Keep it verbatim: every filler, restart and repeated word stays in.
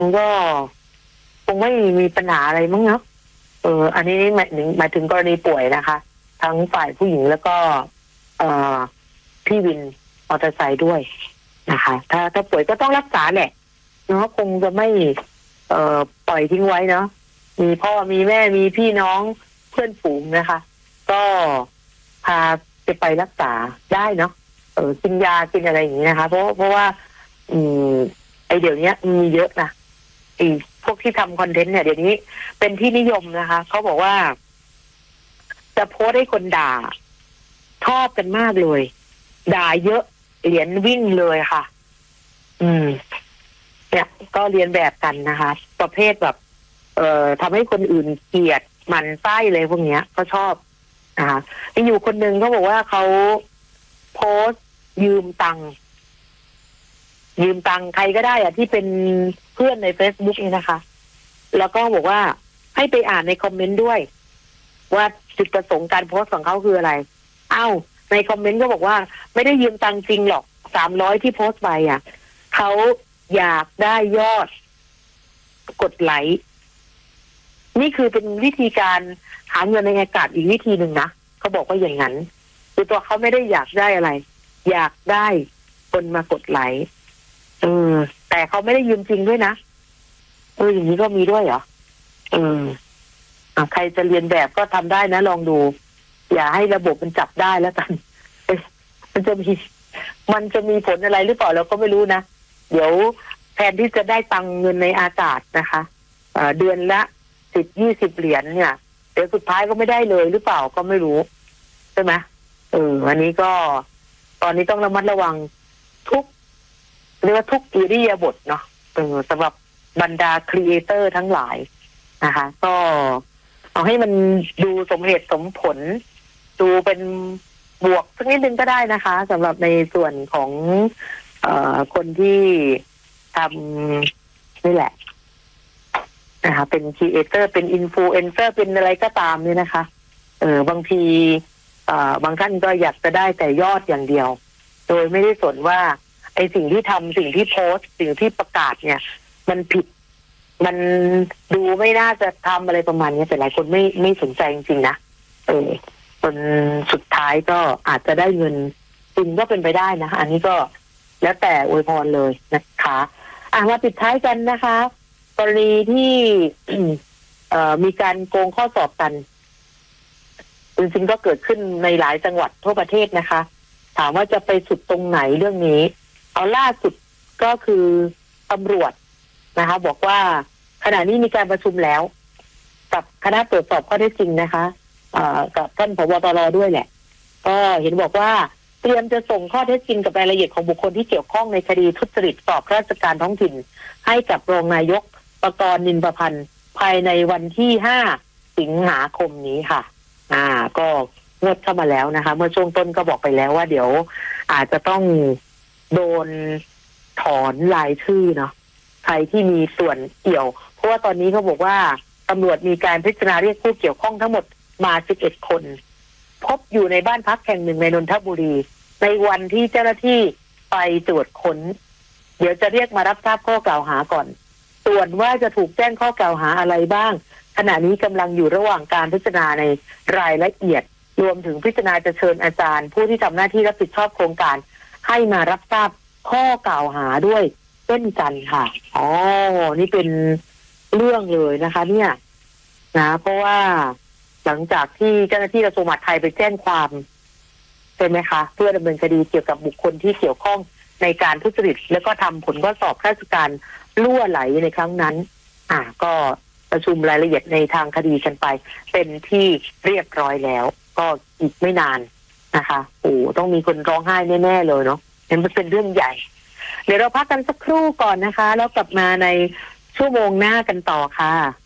มันก็คงไม่มีปัญหาอะไรมั้งเนาะเอออันนี้หมายถึงหมายถึงกรณีป่วยนะคะทั้งฝ่ายผู้หญิงแล้วก็เอ่อพี่วินมอเตอร์ไซค์ด้วยนะคะถ้าถ้าป่วยก็ต้องรักษาแหละเนาะคงจะไม่เอ่อปล่อยทิ้งไว้เนาะมีพ่อมีแม่มีพี่น้องเพื่อนฝูงนะคะก็พาจะไปรักษาได้เนาะเออกินยากินอะไรอย่างนี้นะคะเพราะเพราะว่าอืมไอเดี๋ยวนี้มีเยอะนะไอพวกที่ทำคอนเทนต์เนี่ยเดี๋ยวนี้เป็นที่นิยมนะคะเขาบอกว่าจะโพสให้คนด่าชอบกันมากเลยด่าเยอะเหรียญวิ่งเลยค่ะอืมเนี่ยก็เรียนแบบกันนะคะประเภทแบบเอ่อทำให้คนอื่นเกลียดหมั่นไส้เลยพวกเนี้ยก็ชอบนะคะมีอยู่คนหนึ่งเขาบอกว่าเขาโพสต์ยืมตังค์ยืมตังค์ใครก็ได้อะที่เป็นเพื่อนใน Facebook นี่นะคะแล้วก็บอกว่าให้ไปอ่านในคอมเมนต์ด้วยว่าจุดประสงค์การโพสต์ของเขาคืออะไรเอ้าในคอมเมนต์ก็บอกว่าไม่ได้ยืมตังค์จริงหรอกสามร้อยที่โพสต์ไปอ่ะเขาอยากได้ยอดกดไลค์นี่คือเป็นวิธีการหาเงินในอากาศอีกวิธีหนึ่งนะเขาบอกว่าอย่างนั้นคือตัวเขาไม่ได้อยากได้อะไรอยากได้คนมากดไลค์เออแต่เขาไม่ได้ยืมจริงด้วยนะเอออย่างนี้ก็มีด้วยเหรอเอออ่ะใครจะเรียนแบบก็ทำได้นะลองดูอย่าให้ระบบมันจับได้แล้วกันมันจะมีมันจะมีผลอะไรหรือเปล่าเราก็ไม่รู้นะเดี๋ยวแทนที่จะได้ตังเงินในอากาศนะคะะเดือนละสิบยี่สิบเหรียญเนี่ยเดี๋ยวสุดท้ายก็ไม่ได้เลยหรือเปล่าก็ไม่รู้ใช่ไหมเออวันนี้ก็ตอนนี้ต้องระมัดระวังทุกเรียกว่าทุกอิริยาบถเนาะเออสำหรับบรรดาครีเอเตอร์ทั้งหลายนะคะก็เอาให้มันดูสมเหตุสมผลดูเป็นบวกสักนิดนึงก็ได้นะคะสำหรับในส่วนของเอ่อคนที่ทำนี่แหละนะคะเป็นครีเอเตอร์เป็นอินฟลูเอนเซอร์เป็นอะไรก็ตามเนี่ยนะคะเออบางทีเอ่อบางท่านก็อยากจะได้แต่ยอดอย่างเดียวโดยไม่ได้สนว่าไอ้สิ่งที่ทำสิ่งที่โพสต์สิ่งที่ประกาศเนี่ยมันผิดมันดูไม่น่าจะทำอะไรประมาณนี้แต่หลายคนไม่ไม่สนใจจริงๆนะเออจนสุดท้ายก็อาจจะได้เงินจริงก็เป็นไปได้นะอันนี้ก็แล้วแต่อวยพรเลยนะคะอ่ะมาปิดท้ายกันนะคะกรณีที่เอ่อมีการโกงข้อสอบกันจริงๆก็เกิดขึ้นในหลายจังหวัดทั่วประเทศนะคะถามว่าจะไปสุดตรงไหนเรื่องนี้เอาล่าสุดก็คือตำรวจนะคะบอกว่าขณะนี้มีการประชุมแล้วกับคณะตรวจสอบข้อเท็จจริงนะคะกับท่านผบ.ตร.ด้วยแหละก็เห็นบอกว่าเตรียมจะส่งข้อเท็จจริงกับรายละเอียดของบุคคลที่เกี่ยวข้องในคดีทุจริตสอบราชการท้องถิ่นให้กับรองนายกประกรณ์นินประพันธ์ภายในวันที่ห้าสิงหาคมนี้ค่ะอ่าก็งวดเข้ามาแล้วนะคะเมื่อช่วงต้นก็บอกไปแล้วว่าเดี๋ยวอาจจะต้องโดนถอนรายชื่อเนาะใครที่มีส่วนเกี่ยวเพราะว่าตอนนี้เขาบอกว่าตำรวจมีการพิจารณาเรียกผู้เกี่ยวข้องทั้งหมดมาสิบเอ็ดคนพบอยู่ในบ้านพักแห่งหนึ่งในนนทบุรีในวันที่เจ้าหน้าที่ไปตรวจค้นเดี๋ยวจะเรียกมารับทราบข้อกล่าวหาก่อนส่วนว่าจะถูกแจ้งข้อกล่าวหาอะไรบ้างขณะนี้กำลังอยู่ระหว่างการพิจารณาในรายละเอียดรวมถึงพิจารณาจะเชิญอาจารย์ผู้ที่ทำหน้าที่รับผิดชอบโครงการให้มารับทราบข้อกล่าวหาด้วยเช่นกันค่ะอ๋อนี่เป็นเรื่องเลยนะคะเนี่ยนะเพราะว่าหลังจากที่เจ้าหน้าที่กระทรวงมหาดไทยไปแจ้งความใช่ไหมคะเพื่อดำเนินคดีเกี่ยวกับบุคคลที่เกี่ยวข้องในการทุจริตแล้วก็ทำผลข้อสอบราชการรั่วไหลในครั้งนั้นอ่าก็ประชุมรายละเอียดในทางคดีกันไปเป็นที่เรียบร้อยแล้วก็อีกไม่นานนะคะโอ้ต้องมีคนร้องไห้แน่ๆเลยเนาะมันเป็นเรื่องใหญ่เดี๋ยวเราพักกันสักครู่ก่อนนะคะแล้วกลับมาในชั่วโมงหน้ากันต่อค่ะ